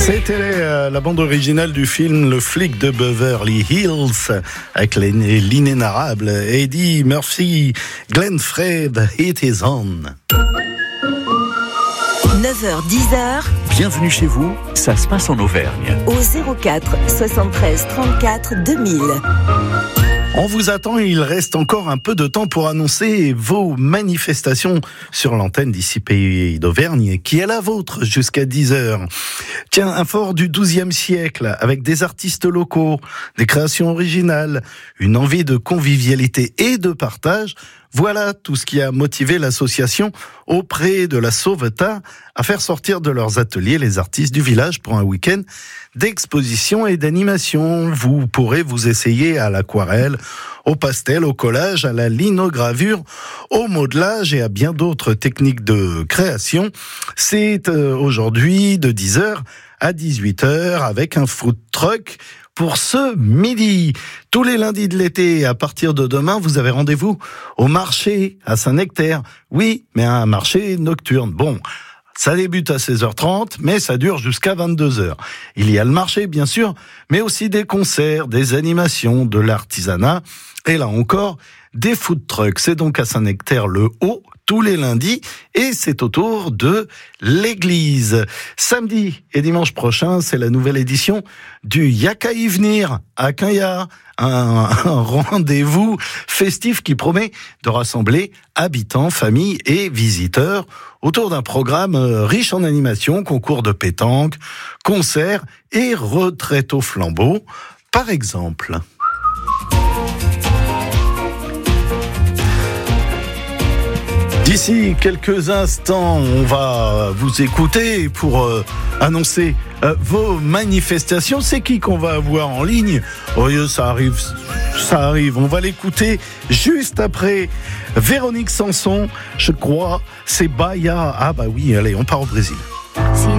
C'était la bande originale du film Le flic de Beverly Hills avec l'inénarrable Eddie Murphy. Glenn Frey, The Heat is On. 9h-10h. Bienvenue chez vous, ça se passe en Auvergne. Au 04 73 34 2000. On vous attend, il reste encore un peu de temps pour annoncer vos manifestations sur l'antenne d'ici Pays d'Auvergne, qui est la vôtre jusqu'à 10h. Tiens, un fort du XIIe siècle, avec des artistes locaux, des créations originales, une envie de convivialité et de partage. Voilà tout ce qui a motivé l'association auprès de la Sauvetat à faire sortir de leurs ateliers les artistes du village pour un week-end d'exposition et d'animation. Vous pourrez vous essayer à l'aquarelle, au pastel, au collage, à la linogravure, au modelage et à bien d'autres techniques de création. C'est aujourd'hui de 10h à 18h avec un food truck pour ce midi. Tous les lundis de l'été, à partir de demain, vous avez rendez-vous au marché à Saint-Nectaire. Oui, mais un marché nocturne. Bon, ça débute à 16h30, mais ça dure jusqu'à 22h. Il y a le marché, bien sûr, mais aussi des concerts, des animations, de l'artisanat, et là encore, des food trucks. C'est donc à Saint-Nectaire-le-Haut, tous les lundis, et c'est autour de l'église. Samedi et dimanche prochain, c'est la nouvelle édition du Yaka Venir à Quinha, un rendez-vous festif qui promet de rassembler habitants, familles et visiteurs autour d'un programme riche en animation, concours de pétanque, concerts et retraite au flambeau, par exemple. D'ici quelques instants, on va vous écouter pour annoncer vos manifestations. C'est qui qu'on va avoir en ligne ? Oh, ça arrive. On va l'écouter juste après Véronique Sanson, je crois. C'est Bahia. Ah bah oui, allez, on part au Brésil.